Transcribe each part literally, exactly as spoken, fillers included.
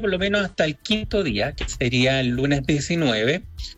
por lo menos hasta el quinto día, que sería el lunes diecinueve,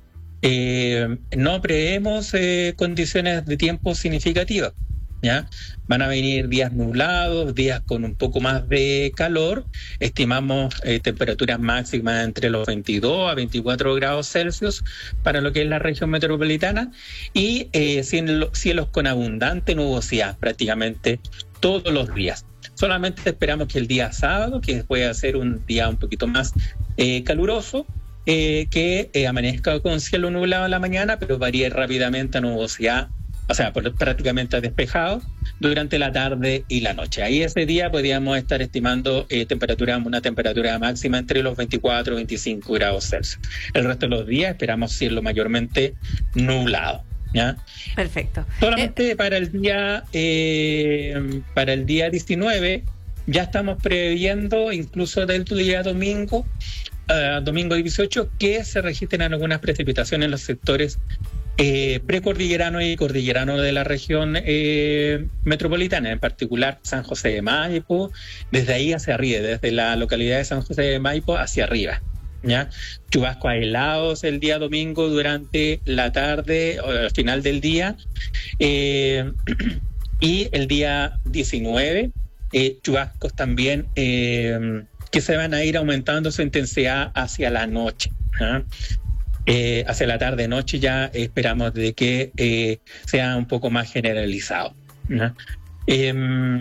eh, no preveemos eh, condiciones de tiempo significativas. ¿Ya? Van a venir días nublados, días con un poco más de calor. Estimamos eh, temperaturas máximas entre los veintidós a veinticuatro grados Celsius para lo que es la región metropolitana y eh, cielos, cielos con abundante nubosidad prácticamente todos los días. Solamente esperamos que el día sábado, que puede ser un día un poquito más eh, caluroso, eh, que eh, amanezca con cielo nublado en la mañana, pero varíe rápidamente a nubosidad, o sea, prácticamente despejado durante la tarde y la noche. Ahí ese día podríamos estar estimando eh, temperatura, una temperatura máxima entre los veinticuatro y veinticinco grados Celsius. El resto de los días esperamos cielo mayormente nublado. ¿Ya? Perfecto. Solamente eh... para el día eh, para el día diecinueve ya estamos previendo, incluso del día domingo, uh, domingo dieciocho, que se registren algunas precipitaciones en los sectores Eh, precordillerano y cordillerano de la región eh, metropolitana, en particular San José de Maipo, desde ahí hacia arriba, desde la localidad de San José de Maipo hacia arriba, ¿ya? Chubascos aislados el día domingo durante la tarde o al final del día, eh, y el día diecinueve eh, chubascos también eh, que se van a ir aumentando su intensidad hacia la noche, ¿ya? Eh, hacia la tarde-noche ya esperamos de que eh, sea un poco más generalizado, ¿no? Eh,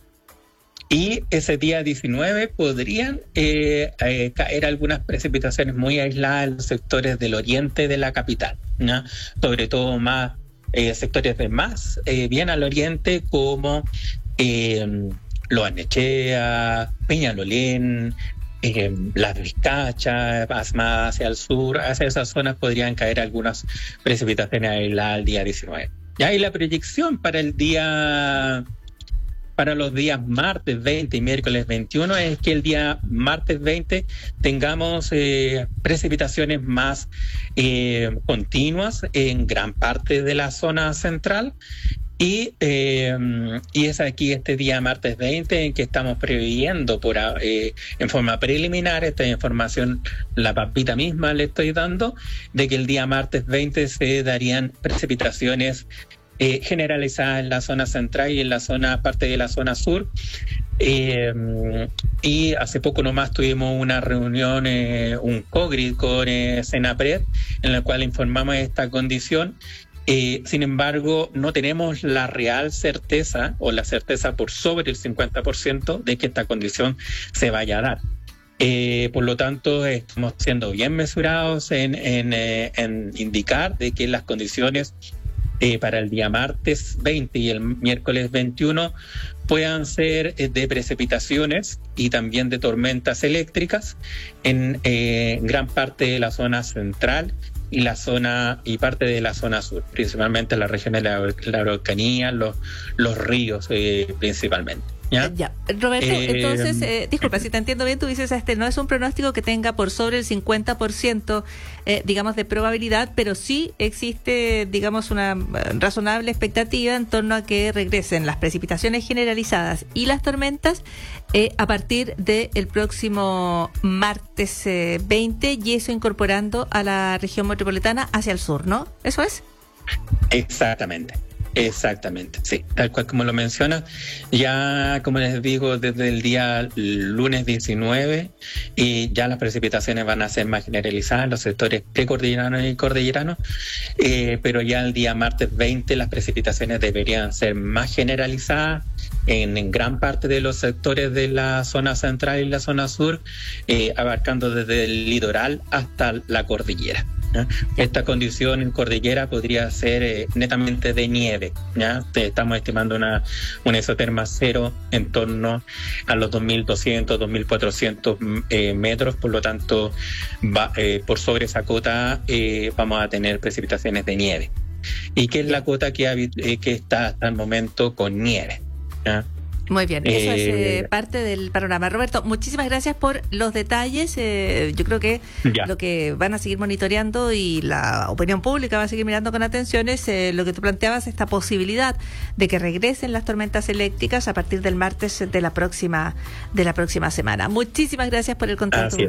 y ese día diecinueve podrían eh, eh, caer algunas precipitaciones muy aisladas en los sectores del oriente de la capital, ¿no? Sobre todo más eh, sectores de más eh, bien al oriente como eh, Loarnechea, Peñalolén, Eh, las Vizcachas, más hacia el sur, hacia esas zonas podrían caer algunas precipitaciones aisladas el día diecinueve. Ya, y la proyección para el día, para los días martes veinte y miércoles veintiuno es que el día martes veinte tengamos eh, precipitaciones más eh, continuas en gran parte de la zona central. Y, eh, y es aquí este día martes veinte en que estamos previendo por eh, en forma preliminar, esta información la papita misma le estoy dando, de que el día martes veinte se darían precipitaciones eh, generalizadas en la zona central y en la zona parte de la zona sur. Eh, y hace poco nomás tuvimos una reunión, eh, un COGRI con eh, Senapred, en la cual informamos esta condición. Eh, sin embargo, no tenemos la real certeza o la certeza por sobre el cincuenta por ciento de que esta condición se vaya a dar. Eh, por lo tanto, estamos siendo bien mesurados en, en, eh, en indicar de que las condiciones eh, para el día martes veinte y el miércoles veintiuno puedan ser eh, de precipitaciones y también de tormentas eléctricas en eh, gran parte de la zona central y la zona y parte de la zona sur, principalmente las regiones de la, la Araucanía, los, los ríos eh, principalmente. ¿Ya? Ya. Roberto, eh, entonces, eh, disculpa, si te entiendo bien, tú dices, este no es un pronóstico que tenga por sobre el cincuenta por ciento, eh, digamos, de probabilidad, pero sí existe, digamos, una razonable expectativa en torno a que regresen las precipitaciones generalizadas y las tormentas eh, a partir del próximo martes eh, veinte, y eso incorporando a la región metropolitana hacia el sur, ¿no? ¿Eso es? Exactamente. Exactamente, sí, tal cual como lo menciona. Ya, como les digo, desde el día lunes diecinueve y ya las precipitaciones van a ser más generalizadas en los sectores precordilleranos y cordilleranos, eh, pero ya el día martes veinte las precipitaciones deberían ser más generalizadas en, en gran parte de los sectores de la zona central y la zona sur, eh, abarcando desde el litoral hasta la cordillera. ¿Ya? Esta condición en cordillera podría ser eh, netamente de nieve, ¿ya? Estamos estimando una, una isoterma cero en torno a los dos mil doscientos, dos mil cuatrocientos eh, metros, por lo tanto va, eh, por sobre esa cota eh, vamos a tener precipitaciones de nieve. ¿Y qué es la cota que, eh, que está hasta el momento con nieve? ¿Ya? Muy bien, eso eh, es eh, parte del panorama. Roberto, muchísimas gracias por los detalles. Eh, yo creo que ya. Lo que van a seguir monitoreando y la opinión pública va a seguir mirando con atención es eh, lo que tú planteabas, esta posibilidad de que regresen las tormentas eléctricas a partir del martes de la próxima de la próxima semana. Muchísimas gracias por el contacto.